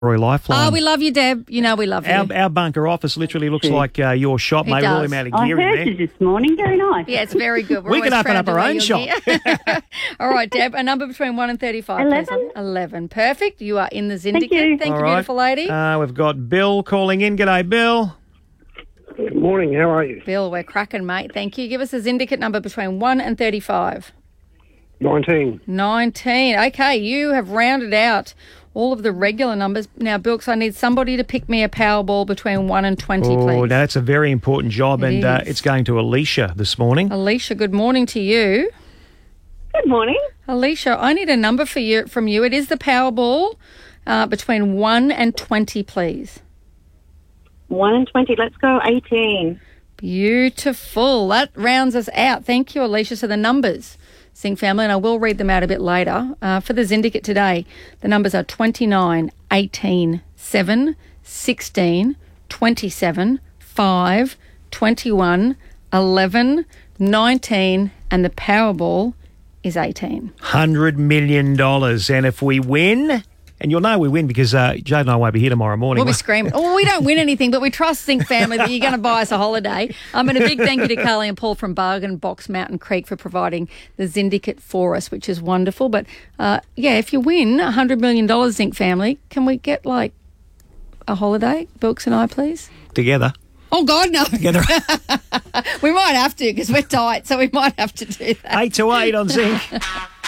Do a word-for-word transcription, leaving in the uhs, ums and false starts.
Roy Lifeline. Oh, we love you, Deb. You know we love you. Our, our bunker office literally looks like uh, your shop, It mate. With all the does. amount of I gear in heard there. you this morning. Very nice. Yeah, it's very good. We're We can always open proud up to our wear own your shop. gear. All right, Deb, a number between one and thirty-five. please, Eleven. hon. eleven. Perfect. You are in the Syndicate. you. Thank All you, right. beautiful lady. Uh, we've got Bill calling in. G'day, Bill. Good morning, how are you? Bill, we're cracking, mate. Thank you. Give us a Syndicate number between one and thirty-five. nineteen. nineteen. Okay, you have rounded out all of the regular numbers. Now, Bilks, I need somebody to pick me a Powerball between one and twenty, Oh, please. now that's a very important job, It and uh, is. it's going to Alicia this morning. Alicia, good morning to you. Good morning. Alicia, I need a number for you from you. It is the Powerball uh, between one and twenty, please. One and twenty. Let's go eighteen. Beautiful. That rounds us out. Thank you, Alicia. So the numbers, Sing family, and I will read them out a bit later. Uh, for the Syndicate today, the numbers are twenty-nine, eighteen, seven, sixteen, twenty-seven, five, twenty-one, eleven, nineteen, and the Powerball is eighteen. one hundred million dollars. And if we win, and you'll know we win because uh, Jade and I won't be here tomorrow morning. We'll be screaming. Oh, we don't win anything, but we trust Sync Family that you're going to buy us a holiday. Um, and a big thank you to Carly and Paul from Bargain Box Mountain Creek for providing the Syndicate for us, which is wonderful. But, uh, yeah, if you win one hundred million dollars, Sync Family, can we get, like, a holiday, Bilks and I, please? Together. Oh, God, no. Together. We might have to because we're tight, so we might have to do that. eight to eight on Zinc.